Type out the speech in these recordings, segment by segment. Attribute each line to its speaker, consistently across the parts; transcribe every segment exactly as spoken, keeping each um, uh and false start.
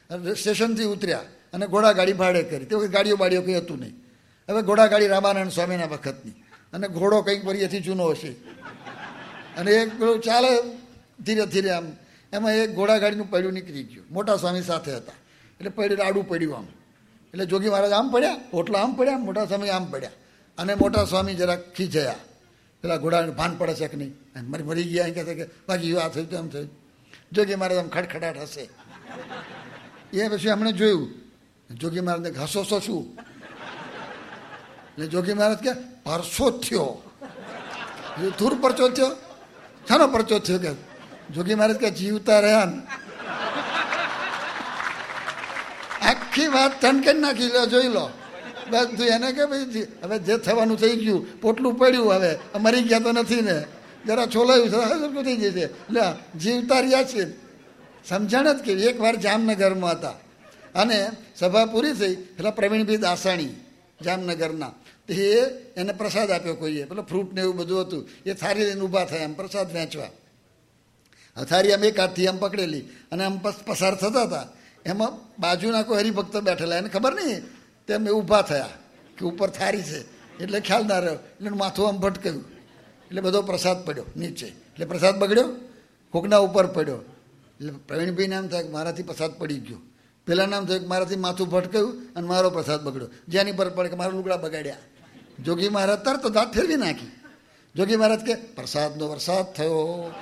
Speaker 1: સ્ટેશનથી ઉતર્યા અને ઘોડાગાડી ભાડે કરી. તે વખત ગાડીઓ બાડીઓ કંઈ હતું નહીં. હવે ઘોડાગાડી રામાનંદ સ્વામીના વખતની, અને ઘોડો કંઈક વરીએથી જૂનો હશે, અને એક ચાલે ધીરે ધીરે આમ. એમાં એક ઘોડાગાડીનું પૈડું નીકળી ગયું. મોટા સ્વામી સાથે હતા એટલે પૈડું આડું પડ્યું આમ. એટલે જોગી મહારાજ આમ પડ્યા, ઓટલા આમ પડ્યા, મોટા સ્વામી આમ પડ્યા. અને મોટા સ્વામી જરાક ખીજાયા, પેલા ઘોડાને ભાન પડે છે કે નહીં, મારી મરી ગયા, કહે છે કે બાકી આ થયું તેમ થયું. જોગી મહારાજ આમ ખડખડાટ હશે. એ પછી એમણે જોયું, જોગી મહારાજને હસો છો શું? એટલે જોગી મહારાજ કે પરસો થયો. ધૂર પરચો થયો? શાનો પરચો થયો? કે જોગી મહારાજ કે જીવતા રહ્યા ને આખી વાત ટનકન નાખી લો, જોઈ લો બધું. એને કે ભાઈ હવે જે થવાનું થઈ ગયું, પોટલું પડ્યું, હવે મરી ગયા તો નથી ને, જરા છોલાયું થઈ જશે. એટલે જીવતા રહ્યા છે. સમજણ જ કે એકવાર જામનગરમાં હતા અને સભા પૂરી થઈ એટલે પ્રવીણભાઈ દાસાણી જામનગરના, એ એને પ્રસાદ આપ્યો કોઈએ, પેલો ફ્રૂટ ને એવું બધું હતું. એ થાળી લઈને ઊભા થયા એમ પ્રસાદ વહેંચવા. થાળી આમ એક હાથથી આમ પકડેલી અને આમ પસાર થતા હતા. એમાં બાજુના કોઈ હરિભક્ત બેઠેલા, એને ખબર નહીં, તેમ એ ઊભા થયા કે ઉપર થાળી છે એટલે ખ્યાલ ના રહ્યો. એટલે માથું આમ ભટક્યું એટલે બધો પ્રસાદ પડ્યો નીચે. એટલે પ્રસાદ બગડ્યો, કોકના ઉપર પડ્યો. એટલે પ્રવીણભાઈને એમ થાય કે મારાથી પ્રસાદ પડી ગયો. પેલા નામ થયું કે મારાથી માથું ભટકાયું અને મારો પ્રસાદ બગડ્યો. જેની પર પડે કે મારા લુગડા બગાડ્યા. જોગી મહારાજ તરત તો દાંત ફેરવી નાખી. જોગી મહારાજ કે પ્રસાદનો વરસાદ થયો.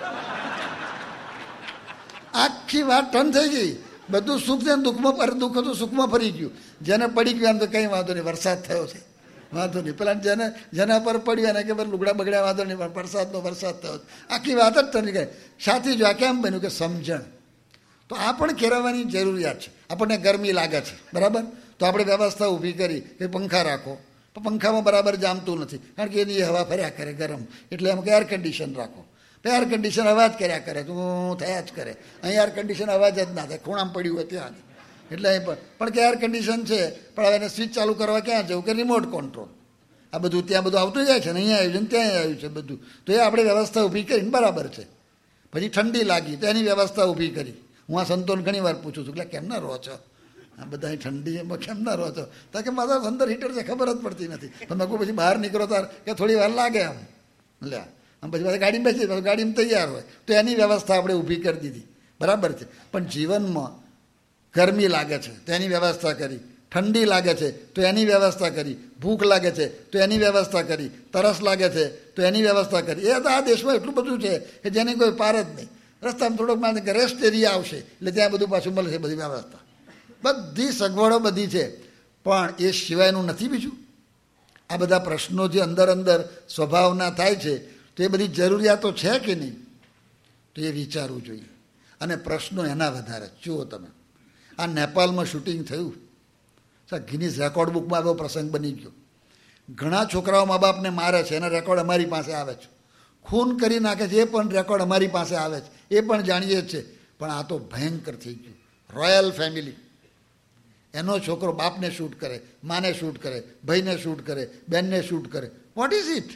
Speaker 1: આખી વાત ટન થઈ ગઈ. બધું સુખ છે દુઃખમાં, દુઃખ હતું સુખમાં ફરી ગયું. જેને પડી ગયું એમ તો કંઈ વાંધો નહીં, વરસાદ થયો છે, વાંધો નહીં. પેલા જેને જેના પર પડ્યું એને કે લુગડા બગડ્યા, વાંધો નહીં, પણ વરસાદનો વરસાદ થયો. આખી વાત જ ટની ગઈ. સાથી જો આ કેમ બન્યું કે સમજણ. તો આ પણ કેળવવાની જરૂરિયાત છે. આપણને ગરમી લાગે છે, બરાબર, તો આપણે વ્યવસ્થા ઊભી કરી કે પંખા રાખો. પણ પંખામાં બરાબર જામતું નથી, કારણ કે એની હવા ફર્યા કરે ગરમ, એટલે એમ કે એર કન્ડિશન રાખો. એર કન્ડિશન અવાજ કર્યા કરે, તો થયા જ કરે. અહીં એર કન્ડિશન અવાજ જ ના થાય, ખૂણામાં પડ્યું હોય ત્યાં. એટલે અહીં પણ કે એર કન્ડિશન છે, પણ હવે એને સ્વિચ ચાલુ કરવા ક્યાં જવું કે રિમોટ કંટ્રોલ. આ બધું ત્યાં બધું આવતું જાય છે ને, અહીંયા આવ્યું છે ને ત્યાં આવ્યું છે બધું. તો એ આપણે વ્યવસ્થા ઊભી કરીને બરાબર છે. પછી ઠંડી લાગી તો એની વ્યવસ્થા ઊભી કરી. હું આ સંતોને ઘણી વાર પૂછું છું કે કેમ ના રહો છો આ બધા અહીં ઠંડી એમાં, કેમ ના રહો છો? તો કે મારા અંદર હીટર છે, ખબર જ પડતી નથી. તમે કહું પછી બહાર નીકળો તાર કે થોડી વાર લાગે આમ. લે આમ પછી પાછી ગાડીમાં બેસી, ગાડીમાં તૈયાર હોય તો એની વ્યવસ્થા આપણે ઊભી કરી દીધી, બરાબર છે. પણ જીવનમાં ગરમી લાગે છે તો એની વ્યવસ્થા કરી, ઠંડી લાગે છે તો એની વ્યવસ્થા કરી, ભૂખ લાગે છે તો એની વ્યવસ્થા કરી, તરસ લાગે છે તો એની વ્યવસ્થા કરી. એ તો આ દેશમાં એટલું બધું છે કે જેની કોઈ પાર જ નહીં. રસ્તામાં થોડોક માને કે રેસ્ટ એરિયા આવશે એટલે ત્યાં બધું પાછું મળશે, બધી વ્યવસ્થા, બધી સગવડો બધી છે. પણ એ સિવાયનું નથી બીજું. આ બધા પ્રશ્નો જે અંદર અંદર સ્વભાવના થાય છે, તો એ બધી જરૂરિયાતો છે કે નહીં, તો એ વિચારવું જોઈએ. અને પ્રશ્નો એના વધારે. જુઓ તમે, આ નેપાળમાં શૂટિંગ થયું, ગિનીસ રેકોર્ડ બુકમાં એવો પ્રસંગ બની ગયો. ઘણા છોકરાઓ મા બાપને મારે છે, એના રેકોર્ડ અમારી પાસે આવે છે. ખૂન કરી નાખે છે, એ પણ રેકોર્ડ અમારી પાસે આવે છે, એ પણ જાણીએ જ છે. પણ આ તો ભયંકર થઈ ગયું. રોયલ ફેમિલી, એનો છોકરો બાપને શૂટ કરે, માને શૂટ કરે, ભાઈને શૂટ કરે, બેનને શૂટ કરે. What is it?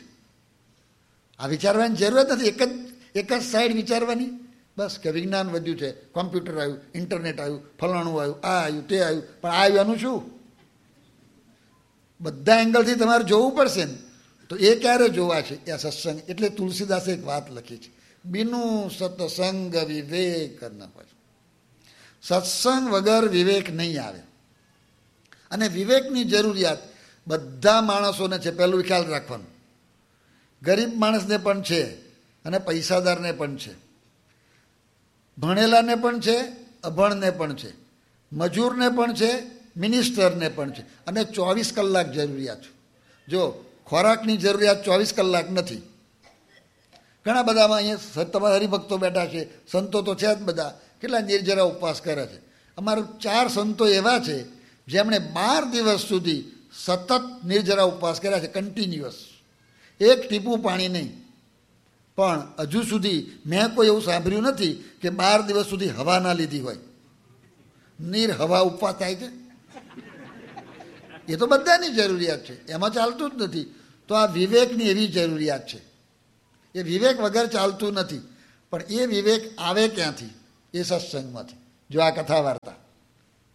Speaker 1: આ વિચારવાની જરૂરત નથી. એક જ એક જ સાઈડ વિચારવાની. બસ કે વિજ્ઞાન વધ્યું છે, કોમ્પ્યુટર આવ્યું, ઇન્ટરનેટ આવ્યું, ફલાણું આવ્યું, આ આવ્યું, તે આવ્યું, પણ આ આવ્યું એનું શું? બધા એંગલથી તમારે જોવું પડશે ને. તો એ ક્યારે જોવા છે? એ સત્સંગ. એટલે તુલસીદાસે એક વાત લખી છે, બિનું સત્સંગ વિવેક ન હોય. સત્સંગ વગર વિવેક નહીં આવે. અને વિવેકની જરૂરિયાત બધા માણસોને છે. પહેલું ખ્યાલ રાખવાનું, ગરીબ માણસને પણ છે અને પૈસાદારને પણ છે, ભણેલાને પણ છે, અભણને પણ છે, મજૂરને પણ છે, મિનિસ્ટરને પણ છે. અને ચોવીસ કલાક જરૂરિયાત. જો ખોરાકની જરૂરિયાત ચોવીસ કલાક નથી. ઘણા બધામાં અહીંયા તમારા હરિભક્તો બેઠા છે, સંતો તો છે જ બધા, કેટલા નિર્જરા ઉપવાસ કરે છે. અમારા ચાર સંતો એવા છે જેમણે બાર દિવસ સુધી સતત નિર્જરા ઉપવાસ કર્યા છે, કન્ટિન્યુઅસ, એક ટીપું પાણી નહીં. પણ હજુ સુધી મેં કોઈ એવું સાંભળ્યું નથી કે બાર દિવસ સુધી હવા ના લીધી હોય. નીર હવા ઉપવાસ થાય છે, એ તો બધાની જરૂરિયાત છે, એમાં ચાલતું જ નથી. તો આ વિવેકની એવી જરૂરિયાત છે, એ વિવેક વગર ચાલતું નથી. પણ એ વિવેક આવે ક્યાંથી? એ સત્સંગમાંથી. જો આ કથા વાર્તા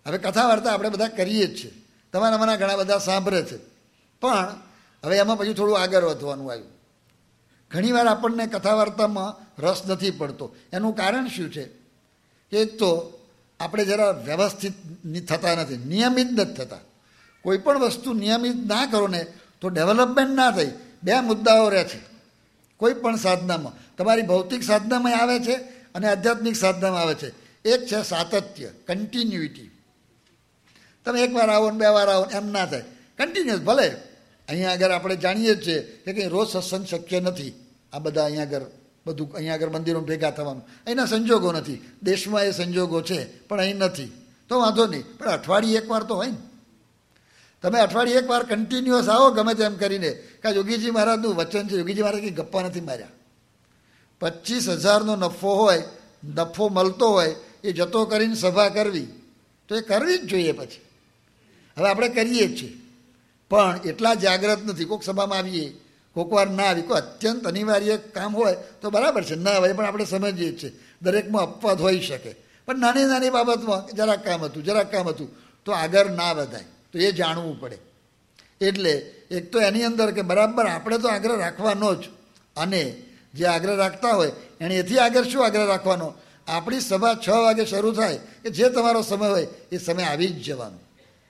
Speaker 1: હવે કથા વાર્તા આપણે બધા કરીએ જ છીએ, તમારા મને ઘણા બધા સાંભળે છે, પણ હવે એમાં પછી થોડું આગળ વધવાનું આવ્યું. ઘણીવાર આપણને કથા વાર્તામાં રસ નથી પડતો. એનું કારણ શું છે કે એક તો આપણે જરા વ્યવસ્થિત થતા નથી, નિયમિત નથી થતા. કોઈ પણ વસ્તુ નિયમિત ના કરો ને તો ડેવલપમેન્ટ ના થઈ. બે મુદ્દાઓ રહે છે કોઈ પણ સાધનામાં. તમારી ભૌતિક સાધનામાં આવે છે અને આધ્યાત્મિક સાધનામાં આવે છે. એક છે સાતત્ય, કન્ટિન્યુટી. તમે એક વાર આવો ને બે વાર આવો એમ ના થાય, કન્ટિન્યુઅસ. ભલે અહીંયા આગળ આપણે જાણીએ જ છીએ કે કંઈ રોજ સત્સંગ શક્ય નથી. આ બધા અહીંયા આગળ બધું અહીંયા આગળ મંદિરો ભેગા થવાનું અહીંના સંજોગો નથી. દેશમાં એ સંજોગો છે પણ અહીં નથી, તો વાંધો નહીં. પણ અઠવાડિયે એક વાર તો હોય ને. તમે અઠવાડિયે એક વાર કન્ટિન્યુઅસ આવો ગમે તેમ કરીને. કે યોગીજી મહારાજનું વચન છે, યોગીજી મહારાજ કંઈ ગપ્પા નથી માર્યા. પચીસ હજારનો નફો હોય, નફો મળતો હોય, એ જતો કરીને સભા કરવી તો એ કરવી જ જોઈએ. પછી હવે આપણે કરીએ જ છીએ પણ એટલા જાગ્રત નથી. કોઈક સભામાં આવીએ, કોઈક વાર ના આવી, કોઈ અત્યંત અનિવાર્ય કામ હોય તો બરાબર છે, ના હોય પણ આપણે સમજીએ જ છીએ. દરેકમાં અપવાદ હોઈ શકે, પણ નાની નાની બાબતમાં જરાક કામ હતું જરાક કામ હતું તો આગળ ના વધાય. તો એ જાણવું પડે. એટલે એક તો એની અંદર કે બરાબર આપણે તો આગ્રહ રાખવાનો જ, અને જે આગ્રહ રાખતા હોય એને એથી આગળ શું આગ્રહ રાખવાનો. આપણી સભા છ વાગે શરૂ થાય કે જે તમારો સમય હોય એ સમય આવી જ જવાનો,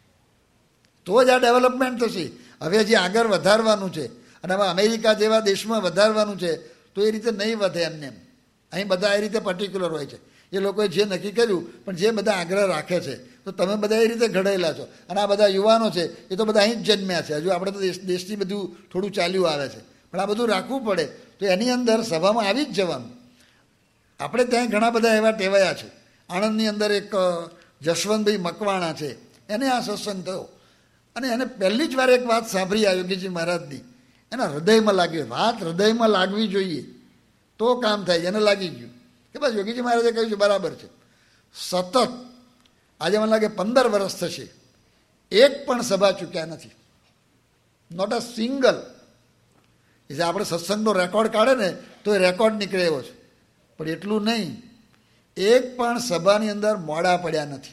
Speaker 1: તો જ આ ડેવલપમેન્ટ થશે. હવે જે આગળ વધારવાનું છે અને હવે અમેરિકા જેવા દેશમાં વધારવાનું છે તો એ રીતે નહીં વધે એમને એમ. અહીં બધા એ રીતે પર્ટિક્યુલર હોય છે. એ લોકોએ જે નક્કી કર્યું, પણ જે બધા આગ્રહ રાખે છે તો તમે બધા એ રીતે ઘડાયેલા છો. અને આ બધા યુવાનો છે એ તો બધા અહીં જ જન્મ્યા છે. હજુ આપણે તો દેશ દેશથી બધું થોડું ચાલ્યું આવે છે, પણ આ બધું રાખવું પડે. તો એની અંદર સભામાં આવી જ જવાનું. આપણે ત્યાં ઘણા બધા એવા ટેવાયા છે. આણંદની અંદર એક જશવંતભાઈ મકવાણા છે, એને આ સત્સંગ થયો અને એને પહેલી જ વાર એક વાત સાંભળી આ યોગીજી મહારાજની. એના હૃદયમાં લાગી. વાત હૃદયમાં લાગવી જોઈએ તો કામ થાય. એને લાગી ગયું કે બસ યોગીજી મહારાજે કહ્યું છે બરાબર છે. સતત આજે મને લાગે પંદર વર્ષ થશે, એક પણ સભા ચૂક્યા નથી. Not a single. એટલે આપણે સત્સંગનો રેકોર્ડ કાઢે ને તો એ રેકોર્ડ નીકળે એવો છે. પણ એટલું નહીં, એક પણ સભાની અંદર મોડા પડ્યા નથી.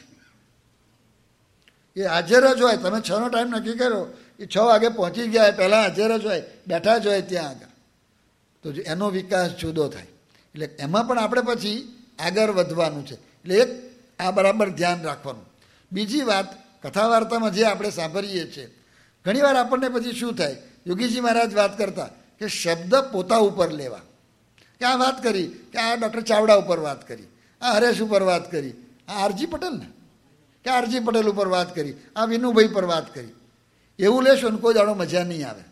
Speaker 1: એ હાજર જ હોય. તમે છ નો ટાઈમ નક્કી કર્યો, એ છ વાગે પહોંચી ગયા, પહેલાં હાજર જ હોય, બેઠા જ હોય ત્યાં આગળ. તો એનો વિકાસ જુદો થાય. એટલે એમાં પણ આપણે પછી આગળ વધવાનું છે. એટલે એક આ બરાબર ધ્યાન રાખવાનું. બીજી વાત, કથા વાર્તામાં જે આપણે સાંભળીએ છીએ ઘણીવાર આપણને પછી શું થાય, યોગીજી મહારાજ વાત કરતા કે શબ્દ પોતા ઉપર લેવા. કે આ વાત કરી કે આ ડૉક્ટર ચાવડા ઉપર વાત કરી, આ હરેશ ઉપર વાત કરી, આ આરજી પટેલ ને કે આરજી પટેલ ઉપર વાત કરી, આ વિનુભાઈ પર વાત કરી. એવું લેશો ને કોઈ દાડો મજા નહીં આવે.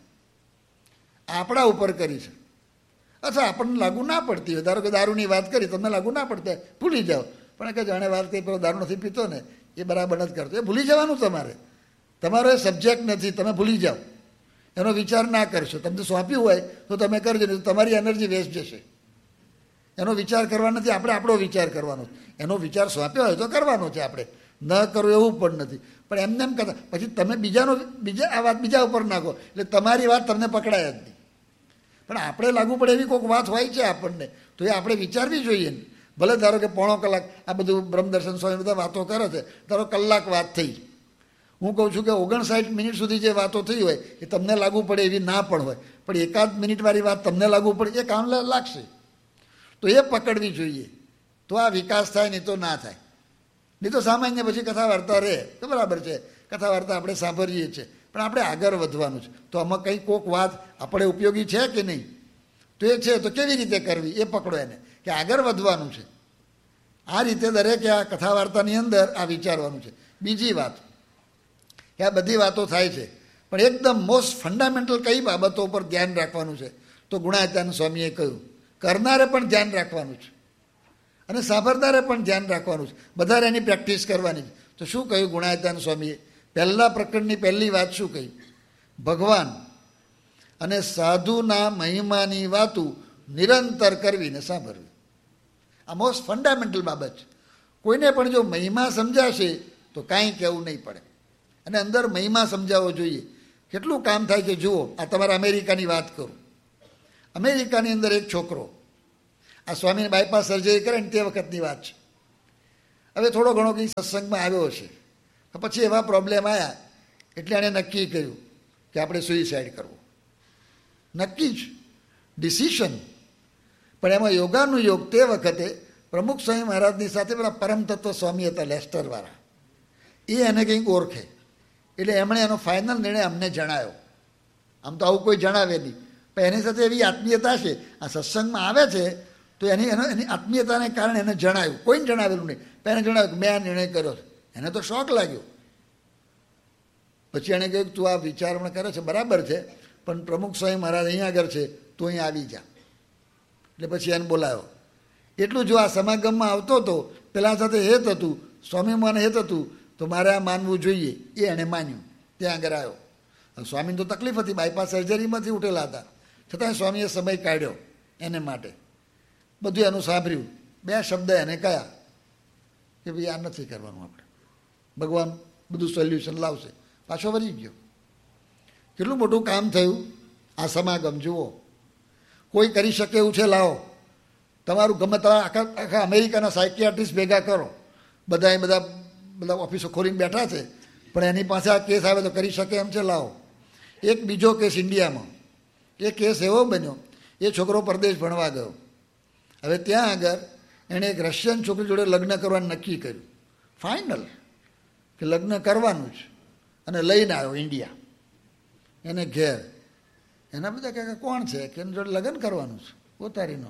Speaker 1: આપણા ઉપર કરી છે અથવા આપણને લાગુ ના પડતી હોય. ધારો કે દારૂની વાત કરી, તમને લાગુ ના પડતા, ભૂલી જાઓ. પણ કે જાણે વાત કરી પેલો દારૂ નથી પીતો ને એ બરાબર નથી કરતો, એ ભૂલી જવાનું. તમારે તમારો એ સબ્જેક્ટ નથી, તમે ભૂલી જાઓ. એનો વિચાર ના કરશો. તમને સોંપ્યું હોય તો તમે કરજો, નહીં તો તમારી એનર્જી વેસ્ટ જશે. એનો વિચાર કરવા નથી, આપણે આપણો વિચાર કરવાનો. એનો વિચાર સોંપ્યો હોય તો કરવાનો છે, આપણે ન કરો એવું પણ નથી. પણ એમને એમ કરતા પછી તમે બીજાનો બીજા આ વાત બીજા ઉપર નાખો એટલે તમારી વાત તમને પકડાય જ નહીં. પણ આપણે લાગુ પડે એવી કોઈક વાત હોય છે આપણને, તો એ આપણે વિચારવી જોઈએ ને. ભલે ધારો કે પોણો કલાક આ બધું બ્રહ્મદર્શન સ્વામી બધા વાતો કરે છે, ધારો કલાક વાત થઈ. હું કહું છું કે ઓગણસાઠ મિનિટ સુધી જે વાતો થઈ હોય એ તમને લાગુ પડે એવી ના પણ હોય, પણ એકાદ મિનિટવાળી વાત તમને લાગુ પડે એ કામ લાગશે. તો એ પકડવી જોઈએ, તો આ વિકાસ થાય, નહીં તો ના થાય. નહીં તો સામાન્ય પછી કથા વાર્તા રહે તો બરાબર છે, કથા વાર્તા આપણે સાંભળીએ છીએ, પણ આપણે આગળ વધવાનું છે. તો આમાં કંઈ કોઈક વાત આપણે ઉપયોગી છે કે નહીં, તો એ છે તો કેવી રીતે કરવી એ પકડો એને, કે આગળ વધવાનું છે. આ રીતે દરેકે આ કથા વાર્તાની અંદર આ વિચારવાનું છે. બીજી વાત કે આ બધી વાતો થાય છે, પણ એકદમ મોસ્ટ ફંડામેન્ટલ કઈ બાબતો પર ધ્યાન રાખવાનું છે, તો ગુણાતીતાનંદ સ્વામીએ કહ્યું કરનારે પણ ધ્યાન રાખવાનું છે અને સાંભળનારે પણ ધ્યાન રાખવાનું છે. બધાને એની પ્રેક્ટિસ કરવાની છે. તો શું કહ્યું ગુણાતીતાનંદ સ્વામીએ? પહેલા પ્રકરણની પહેલી વાત શું કહી? ભગવાન અને સાધુના મહિમાની વાતું નિરંતર કરવીને સાંભળવી. આ મોસ્ટ ફંડામેન્ટલ બાબત છે. કોઈને પણ જો મહિમા સમજાશે તો કાંઈ કહેવું નહીં પડે, અને અંદર મહિમા સમજાવવો જોઈએ. કેટલું કામ થાય છે જુઓ. આ તમારા અમેરિકાની વાત કરું. અમેરિકાની અંદર એક છોકરો આ સ્વામીને બાયપાસ સર્જરી કરે ને તે વખતની વાત છે. હવે થોડો ઘણો કંઈ સત્સંગમાં આવ્યો છે પછી એવા પ્રોબ્લેમ આવ્યા એટલે એણે નક્કી કર્યું કે આપણે સુઇસાઇડ કરવું. નક્કી જ ડિસિશન. પણ એમાં યોગાનું યોગ તે વખતે પ્રમુખ સ્વામી મહારાજની સાથે પેલા પરમ તત્વ સ્વામી હતા લેસ્ટરવાળા, એ એને કંઈક ઓળખે એટલે એમણે એનો ફાઇનલ નિર્ણય અમને જણાવ્યો. આમ તો આવું કોઈ જણાવે નહીં, પણ એની સાથે એવી આત્મીયતા છે, આ સત્સંગમાં આવે છે તો એની એનો એની આત્મીયતાને કારણે એને જણાવ્યું. કોઈને જણાવેલું નહીં, પણ એને જણાવ્યું કે મેં આ નિર્ણય કર્યો છે. એને તો શોખ લાગ્યો. પછી એણે કહ્યું તું આ વિચાર હમણાં કરે છે બરાબર છે, પણ પ્રમુખ સ્વામી મહારાજ અહીંયા આગળ છે, તું અહીંયા આવી જા. એટલે પછી એને બોલાવ્યો. એટલું જો આ સમાગમમાં આવતો હતો, પેલા સાથે હેત હતું, સ્વામીમાં હેત હતું, તો મારે આ માનવું જોઈએ. એ એણે માન્યું, ત્યાં આગળ આવ્યો. સ્વામીને તો તકલીફ હતી, બાયપાસ સર્જરીમાંથી ઉઠેલા હતા, છતાંય સ્વામીએ સમય કાઢ્યો એને માટે. બધું એનું સાંભળ્યું. બે શબ્દ એને કહ્યા કે ભાઈ આ નથી કરવાનું, આપણે ભગવાન બધું સોલ્યુશન લાવશે. પાછો વળી ગયો. કેટલું મોટું કામ થયું આ સમાગમ જુઓ. કોઈ કરી શકે એવું છે, લાવો. તમારું ગમે તમારા આખા આખા અમેરિકાના સાયકિયાટ્રિસ્ટ ભેગા કરો, બધા બધા બધા ઓફિસો ખોલીને બેઠા છે, પણ એની પાસે આ કેસ આવે તો કરી શકે એમ છે, લાવો. એક બીજો કેસ ઇન્ડિયામાં, એ કેસ એવો બન્યો, એ છોકરો પરદેશ ભણવા ગયો. હવે ત્યાં આગળ એણે એક રશિયન છોકરી જોડે લગ્ન કરવાનું નક્કી કર્યું, ફાઇનલ કે લગ્ન કરવાનું જ, અને લઈને આવ્યો ઇન્ડિયા એને ઘેર. એના બધા કહે કોણ છે કે એની જોડે લગ્ન કરવાનું છે, પોતારીનો.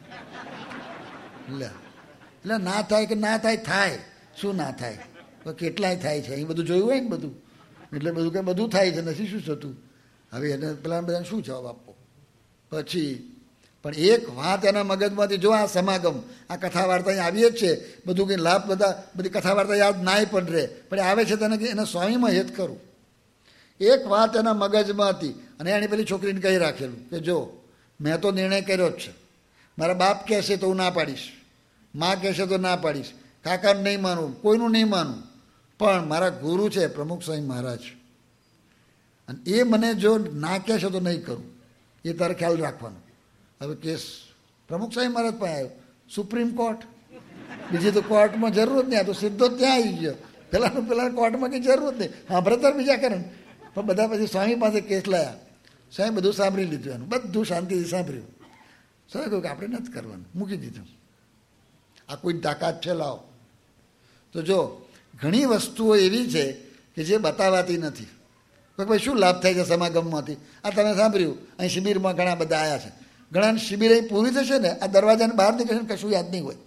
Speaker 1: લે એટલે ના થાય કે ના થાય, થાય શું ના થાય, કેટલાય થાય છે, અહીં બધું જોયું હોય ને બધું, એટલે બધું કે બધું થાય છે, નથી શું થતું. હવે એને પેલા બધાને શું જવાબ આપવો. પછી પણ એક વાત એના મગજમાંથી, જો આ સમાગમ આ કથા વાર્તા આવીએ જ છે, બધું કંઈ લાભ બધા બધી કથા વાર્તા યાદ નાય પણ રહે, પણ આવે છે તેને કે એને સ્વામીમાં હેત કરું. એક વાત એના મગજમાં હતી, અને એણે પેલી છોકરીને કહી રાખેલું કે જો મેં તો નિર્ણય કર્યો જ છે, મારા બાપ કહેશે તો હું ના પાડીશ, મા કહેશે તો ના પાડીશ, કાકાને નહીં માનું, કોઈનું નહીં માનું, પણ મારા ગુરુ છે પ્રમુખ સ્વામી મહારાજ, અને એ મને જો ના કહેશે તો નહીં કરું, એ તારે ખ્યાલ રાખવાનો. હવે કેસ પ્રમુખ સ્વામી મહારાજ પણ આવ્યો, સુપ્રીમ કોર્ટ. બીજી તો કોર્ટમાં જરૂર જ નહીં, આ તો સીધો ત્યાં આવી ગયો. પેલાનું પેલા કોર્ટમાં કંઈ જરૂર જ નહીં, હા ભરતર બીજા કરે ને. પણ બધા પછી સ્વામી પાસે કેસ લાયા. સ્વામી બધું સાંભળી લીધું, એનું બધું શાંતિથી સાંભળ્યું. સ્વામી કહ્યું કે આપણે નથી કરવાનું, મૂકી દીધું. આ કોઈ તાકાત છે, લાવો. તો જો ઘણી વસ્તુઓ એવી છે કે જે બતાવાતી નથી. તો ભાઈ શું લાભ થાય છે સમાગમમાંથી? આ તમે સાંભળ્યું, અહીં શિબિરમાં ઘણા બધા આવ્યા છે. ઘણા શિબિર અહીં પૂરી થશે ને, આ દરવાજાને બહાર નીકળશે કશું યાદ નહીં હોય.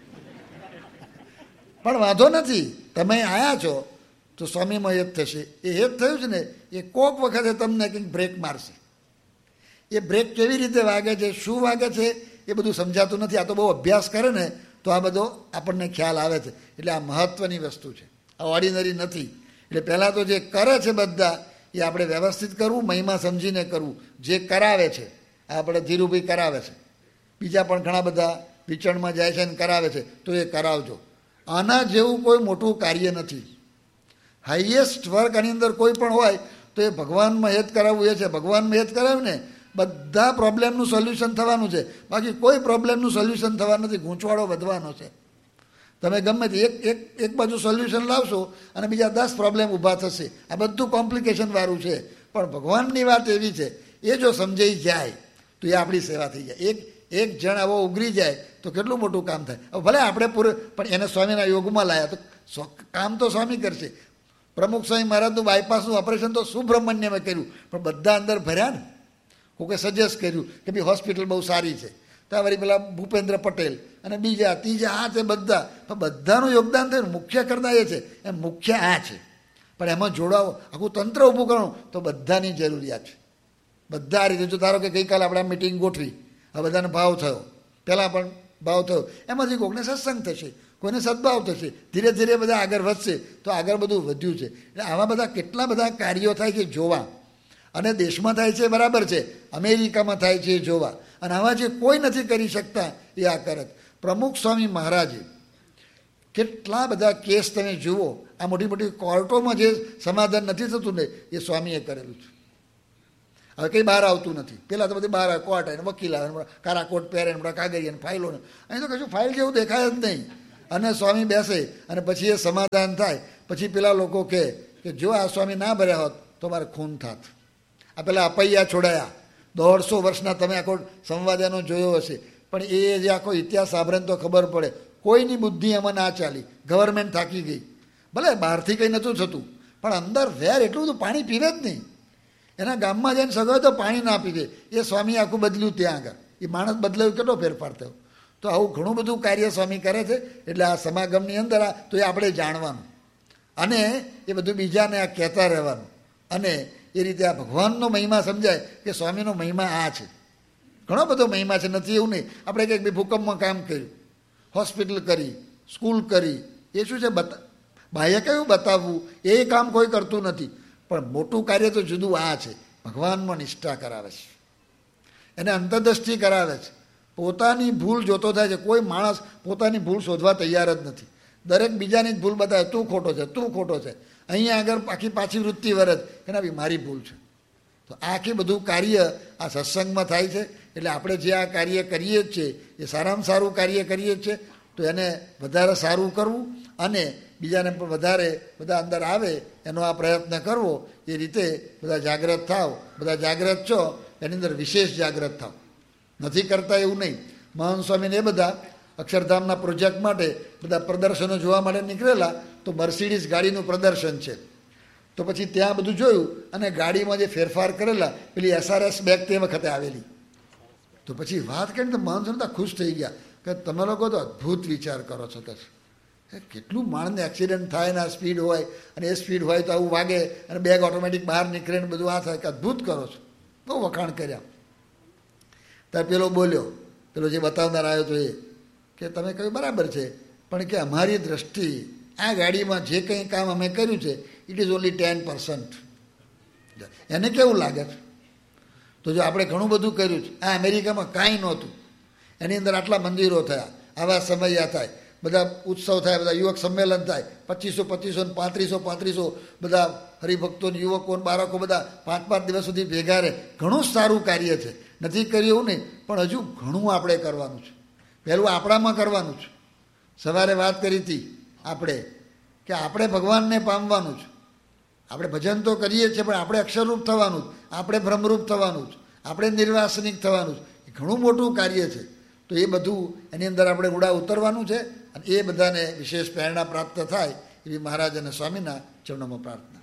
Speaker 1: પણ વાંધો નથી, તમે આવ્યા છો તો સ્વામીમાં હેત થશે. એ હેત થયું છે ને, એ કોક વખતે તમને કંઈક બ્રેક મારશે. એ બ્રેક કેવી રીતે વાગે છે, શું વાગે છે, એ બધું સમજાતું નથી. આ તો બહુ અભ્યાસ કરે ને તો આ બધો આપણને ખ્યાલ આવે છે. એટલે આ મહત્ત્વની વસ્તુ છે, આ ઓર્ડિનરી નથી. એટલે પહેલાં તો જે કરે છે બધા એ આપણે વ્યવસ્થિત કરવું, મહિમા સમજીને કરવું. જે કરાવે છે, આપણે ધીરુભાઈ કરાવે છે, બીજા પણ ઘણા બધા વિચરણમાં જાય છે અને કરાવે છે, તો એ કરાવજો. આના જેવું કોઈ મોટું કાર્ય નથી. હાઈએસ્ટ વર્ક આની અંદર કોઈ પણ હોય તો એ ભગવાનમાં હેત કરાવવું એ છે. ભગવાનમાં હેત કરાવ્યું ને બધા પ્રોબ્લેમનું સોલ્યુશન થવાનું છે, બાકી કોઈ પ્રોબ્લેમનું સોલ્યુશન થવાનું નથી, ગૂંચવાડો વધવાનો છે. તમે ગમે તે એક એક એક બાજુ સોલ્યુશન લાવશો અને બીજા દસ પ્રોબ્લેમ ઊભા થશે. આ બધું કોમ્પ્લિકેશનવાળું છે. પણ ભગવાનની વાત એવી છે, એ જો સમજાઈ જાય તો એ આપણી સેવા થઈ જાય. એક એક જણ આવો ઉઘરી જાય તો કેટલું મોટું કામ થાય. હવે ભલે આપણે પૂરે, પણ એને સ્વામીના યોગમાં લાયા તો કામ તો સ્વામી કરશે. પ્રમુખ સ્વામી મહારાજનું બાયપાસનું ઓપરેશન તો સુબ્રહ્મણ્યમે કર્યું, પણ બધા અંદર ભર્યા ને. કોકે સજેસ્ટ કર્યું કે ભાઈ હોસ્પિટલ બહુ સારી છે, ત્યાં વળી પેલા ભૂપેન્દ્ર પટેલ અને બીજા ત્રીજા આ છે બધા, પણ બધાનું યોગદાન થયું. મુખ્ય કરતા એ છે, એમ મુખ્ય આ છે, પણ એમાં જોડાવો, આખું તંત્ર ઊભું કરવું તો બધાની જરૂરિયાત છે. બધા રીતે જો ધારો કે ગઈકાલે આપણે મિટિંગ ગોઠવી, આ બધાને ભાવ થયો, પહેલાં પણ ભાવ થયો, એમાંથી કોઈને સત્સંગ થશે, કોઈને સદભાવ થશે, ધીરે ધીરે બધા આગળ વધશે તો આગળ બધું વધ્યું છે. એટલે આવા બધા કેટલા બધા કાર્યો થાય છે જોવા. અને દેશમાં થાય છે બરાબર છે, અમેરિકામાં થાય છે જોવા. અને આવા જે કોઈ નથી કરી શકતા એ આ કરત. પ્રમુખ સ્વામી મહારાજે કેટલા બધા કેસ તમે જુઓ, આ મોટી મોટી કોર્ટોમાં જે સમાધાન નથી થતું ને એ સ્વામીએ કરેલું છે. હવે કંઈ બહાર આવતું નથી. પહેલાં તો બધી બહાર આવે, કોર્ટ આવે, વકીલ આવે, કારા કોટ પહેરે, કાગળિયા ને ફાઇલો ને, અહીં તો કશું ફાઇલ જેવું દેખાય જ નહીં. અને સ્વામી બેસે અને પછી એ સમાધાન થાય. પછી પેલા લોકો કહે કે જો આ સ્વામી ના ભર્યા હોત તો મારે ખૂન થાત. આ પેલા અપૈયા છોડાયા, દોઢસો વર્ષના તમે આખો સંવાદ એનો જોયો હશે, પણ એ જે આખો ઇતિહાસ સાંભળે તો ખબર પડે કોઈની બુદ્ધિ એમાં ના ચાલી. ગવર્મેન્ટ થાકી ગઈ, ભલે બહારથી કંઈ નહોતું થતું, પણ અંદર વેર એટલું બધું પાણી પીવે જ નહીં. એના ગામમાં જઈને સગવડ તો પાણી ના પીવે. એ સ્વામી આખું બદલ્યું ત્યાં આગળ. એ માણસ બદલાયું કેટલો ફેરફાર થયો. તો આવું ઘણું બધું કાર્ય સ્વામી કરે છે. એટલે આ સમાગમની અંદર આ તો એ આપણે જાણવાનું અને એ બધું બીજાને આ કહેતા રહેવાનું. અને એ રીતે આ ભગવાનનો મહિમા સમજાય કે સ્વામીનો મહિમા આ છે. ઘણો બધો મહિમા છે, નથી એવું નહીં. આપણે કંઈક બી ભૂકંપમાં કામ કર્યું, હોસ્પિટલ કરી, સ્કૂલ કરી, એ શું છે બતા બાહ્ય કયું બતાવવું, એ કામ કોઈ કરતું નથી. પણ મોટું કાર્ય તો જુદું આ છે. ભગવાનમાં નિષ્ઠા કરાવે છે, એને અંતરદ્રષ્ટિ કરાવે છે. પોતાની ભૂલ જોતો થાય છે. કોઈ માણસ પોતાની ભૂલ શોધવા તૈયાર જ નથી. દરેક બીજાની જ ભૂલ બતાવે, તું ખોટો છે, તું ખોટો છે. અહીંયા આગળ આખી પાછી વૃત્તિ વરજ એના બી મારી ભૂલ છે. તો આખી બધું કાર્ય આ સત્સંગમાં થાય છે. એટલે આપણે જે આ કાર્ય કરીએ જ છીએ એ સારામાં સારું કાર્ય કરીએ જ છીએ. તો એને વધારે સારું કરવું અને બીજાને પણ વધારે બધા અંદર આવે એનો આ પ્રયત્ન કરવો. એ રીતે બધા જાગ્રત થાવ. બધા જાગ્રત છો, એની અંદર વિશેષ જાગ્રત થાવ. નથી કરતા એવું નહીં. મહાન સ્વામીને એ બધા અક્ષરધામના પ્રોજેક્ટ માટે બધા પ્રદર્શનો જોવા માટે નીકળેલા. તો મર્સિડીઝ ગાડીનું પ્રદર્શન છે. તો પછી ત્યાં બધું જોયું અને ગાડીમાં જે ફેરફાર કરેલા પેલી એસઆરએસ બેગ તે વખતે આવેલી. તો પછી વાત કરીને તો મહાન સ્વામી ખુશ થઈ ગયા કે તમે લોકો તો અદ્ભુત વિચાર કરો છો. કે કેટલું માણસને એક્સિડન્ટ થાય ને આ સ્પીડ હોય અને એ સ્પીડ હોય તો આવું વાગે અને બેગ ઓટોમેટિક બહાર નીકળે ને બધું આ થાય કે અદ્ભુત કરો છો. બહુ વખાણ કર્યા. ત્યારે પેલો બોલ્યો, પેલો જે બતાવનાર આવ્યો તો એ કે તમે કહ્યું બરાબર છે, પણ કે અમારી દ્રષ્ટિ આ ગાડીમાં જે કંઈ કામ અમે કર્યું છે it is only ten percent. એને કેવું લાગે છે? તો જો આપણે ઘણું બધું કર્યું છે. આ અમેરિકામાં કાંઈ નહોતું, એની અંદર આટલા મંદિરો થયા, આવા સમયા થાય, બધા ઉત્સવ થાય, બધા યુવક સંમેલન થાય, પચીસો પચીસો ને પાંત્રીસો પાંત્રીસો બધા હરિભક્તો યુવકો બાળકો બધા પાંચ પાંચ દિવસ સુધી ભેગા રહે. ઘણું સારું કાર્ય છે, નથી કર્યું એવું નહીં, પણ હજુ ઘણું આપણે કરવાનું છે. પહેલું આપણામાં કરવાનું છે. સવારે વાત કરી હતી આપણે કે આપણે ભગવાનને પામવાનું છે. આપણે ભજન તો કરીએ છીએ, પણ આપણે અક્ષરરૂપ થવાનું જ, આપણે બ્રહ્મરૂપ થવાનું જ, આપણે નિર્વાસનિક થવાનું જ. એ ઘણું મોટું કાર્ય છે. તો એ બધું એની અંદર આપણે ઉડા ઉતરવાનું છે અને એ બધાને વિશેષ પ્રેરણા પ્રાપ્ત થાય એવી મહારાજ અને સ્વામીના ચરણોમાં પ્રાર્થના.